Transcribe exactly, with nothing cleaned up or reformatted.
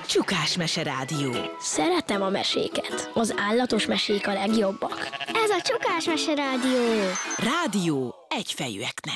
Csukás-mese rádió. Szeretem a meséket. Az állatos mesék a legjobbak. Ez a Csukás-mese rádió. Rádió egyfejűeknek.